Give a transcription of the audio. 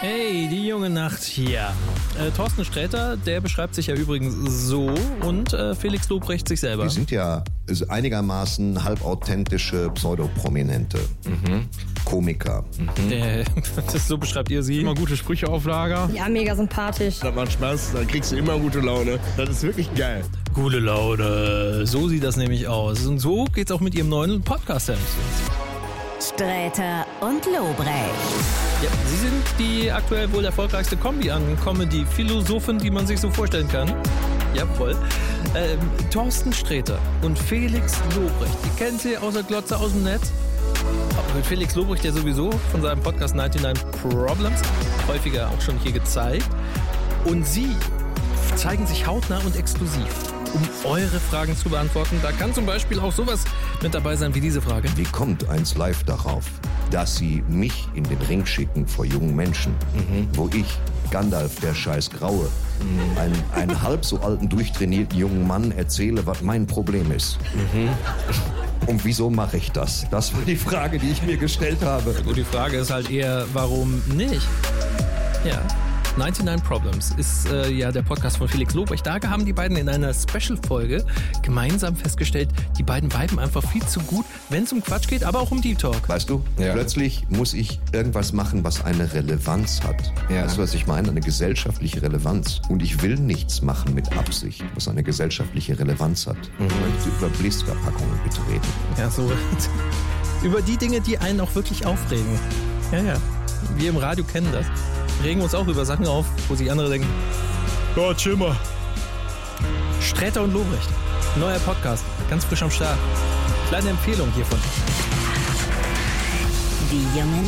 Hey, die junge Nacht hier. Thorsten Sträter, der beschreibt sich ja übrigens so und Felix Lobrecht sich selber. Die sind ja einigermaßen halbauthentische Pseudoprominente. Komiker. So beschreibt ihr sie. Immer gute Sprüche auf Lager. Ja, mega sympathisch. Das macht Spaß, dann kriegst du immer gute Laune. Das ist wirklich geil. Gute Laune. So sieht das nämlich aus. Und so geht's auch mit ihrem neuen Podcast. Sträter und Lobrecht. Ja, sie sind die aktuell wohl erfolgreichste Kombi an Comedy-Philosophen, die man sich so vorstellen kann. Jawohl. Thorsten Sträter und Felix Lobrecht. Die kennen sie außer Glotze aus dem Netz. Mit Felix Lobrecht ja sowieso von seinem Podcast 99 Problems. Häufiger auch schon hier gezeigt. Und sie zeigen sich hautnah und exklusiv, um eure Fragen zu beantworten. Da kann zum Beispiel auch sowas mit dabei sein wie diese Frage. Wie kommt 1 Live darauf, dass sie mich in den Ring schicken vor jungen Menschen, wo ich, Gandalf, der scheiß Graue, einen halb so alten, durchtrainierten jungen Mann erzähle, was mein Problem ist? Und wieso mache ich das? Das war die Frage, die ich mir gestellt habe. Gut, die Frage ist halt eher, warum nicht? Ja. 99 Problems ist ja der Podcast von Felix Lobrecht. Da haben die beiden in einer Special-Folge gemeinsam festgestellt, die beiden viben einfach viel zu gut, wenn es um Quatsch geht, aber auch um Deep Talk. Weißt du, plötzlich muss ich irgendwas machen, was eine Relevanz hat. Ja. Weißt du, was ich meine? Eine gesellschaftliche Relevanz. Und ich will nichts machen mit Absicht, was eine gesellschaftliche Relevanz hat. Ich möchte über Blister-Packungen betreten. Ja, so. Über die Dinge, die einen auch wirklich aufregen. Ja. Wir im Radio kennen das. Regen uns auch über Sachen auf, wo sich andere denken, ja, chill mal. Sträter und Lobrecht, neuer Podcast, ganz frisch am Start. Kleine Empfehlung hiervon. Die junge